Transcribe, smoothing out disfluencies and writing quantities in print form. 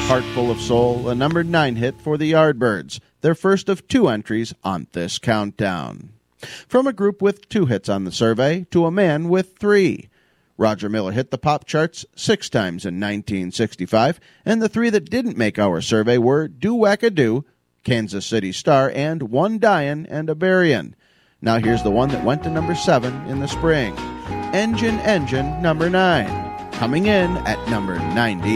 Heart Full of Soul, a number 9 hit for the Yardbirds, their first of 2 entries on this countdown. From a group with 2 hits on the survey to a man with 3. Roger Miller hit the pop charts 6 times in 1965, and the 3 that didn't make our survey were Do-Wacka-Do, Kansas City Star, and One Dyin' and a Berryin'. Now here's the one that went to number 7 in the spring. Engine, Engine, number 9. Coming in at number 90.